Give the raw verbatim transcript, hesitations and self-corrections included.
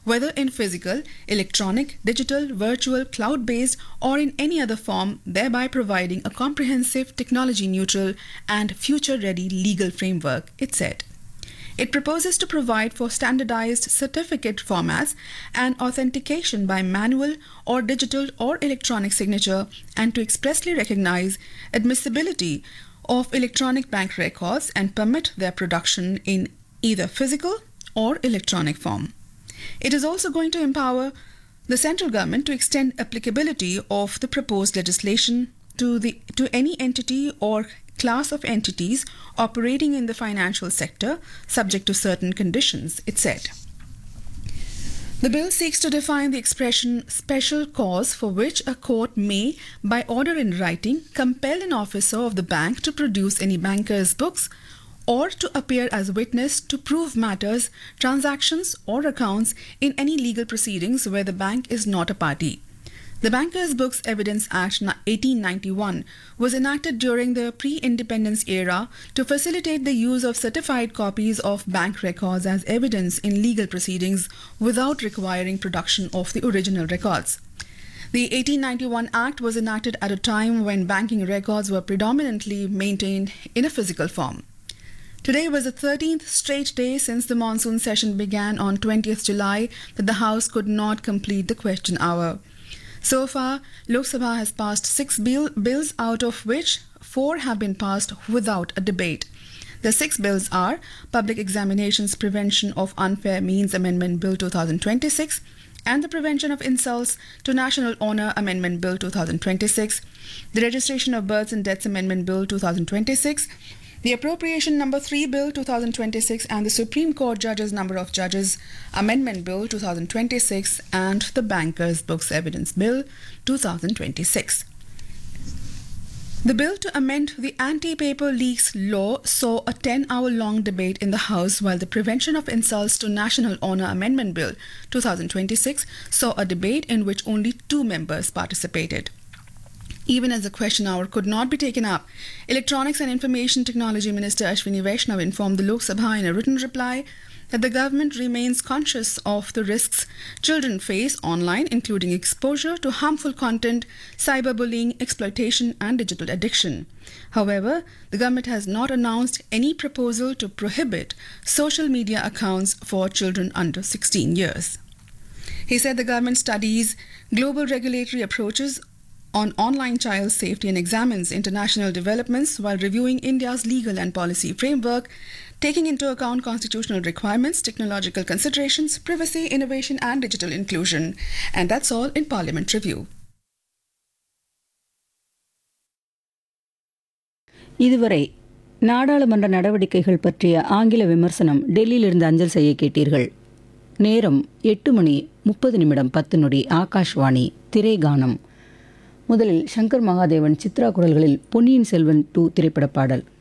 whether in physical, electronic, digital, virtual, cloud-based, or in any other form, thereby providing a comprehensive, technology-neutral, and future-ready legal framework, it said. It proposes to provide for standardized certificate formats and authentication by manual or digital or electronic signature, and to expressly recognize admissibility of electronic bank records and permit their production in either physical or electronic form. It is also going to empower the central government to extend applicability of the proposed legislation to the to any entity or class of entities operating in the financial sector subject to certain conditions, it said. The bill seeks to define the expression special cause for which a court may, by order in writing, compel an officer of the bank to produce any banker's books or to appear as witness to prove matters, transactions, or accounts in any legal proceedings where the bank is not a party. The Bankers Books Evidence Act eighteen ninety-one was enacted during the pre-independence era to facilitate the use of certified copies of bank records as evidence in legal proceedings without requiring production of the original records. The eighteen ninety-one Act was enacted at a time when banking records were predominantly maintained in a physical form. Today was the thirteenth straight day since the monsoon session began on twentieth July that the House could not complete the question hour. So far, Lok Sabha has passed six bill- bills, out of which four have been passed without a debate. The six bills are Public Examinations Prevention of Unfair Means Amendment Bill twenty twenty-six and the Prevention of Insults to National Honour Amendment Bill twenty twenty-six, the Registration of Births and Deaths Amendment Bill twenty twenty-six, the Appropriation Number three Bill twenty twenty-six and the Supreme Court Judges Number of Judges Amendment Bill twenty twenty-six and the Bankers Books Evidence Bill twenty twenty-six. The bill to amend the Anti-Paper Leaks Law saw a ten-hour-long debate in the House, while the Prevention of Insults to National Honour Amendment Bill twenty twenty-six saw a debate in which only two members participated. Even as the question hour could not be taken up, Electronics and Information Technology Minister Ashwini Vaishnav informed the Lok Sabha in a written reply that the government remains conscious of the risks children face online, including exposure to harmful content, cyberbullying, exploitation, and digital addiction. However, the government has not announced any proposal to prohibit social media accounts for children under sixteen years. He said the government studies global regulatory approaches on online child safety and examines international developments while reviewing India's legal and policy framework, taking into account constitutional requirements, technological considerations, privacy, innovation, and digital inclusion. And that's all in Parliament Review. இதுவரை நாடாளுமன்ற நடவடிக்கைகள் பற்றிய ஆங்கில விமர்சனம் டெல்லியிலிருந்து அஞ்சல் செய்ய கேட்டீர்கள். நேரம் எட்டு மணி முப்பது நிமிடம் பத்து நொடி. ஆகாஷ்வாணி திரைகானம். முதலில் சங்கர் மகாதேவன் சித்ரா குரல்களில் பொன்னியின் செல்வன் டூ திரைப்பட பாடல்.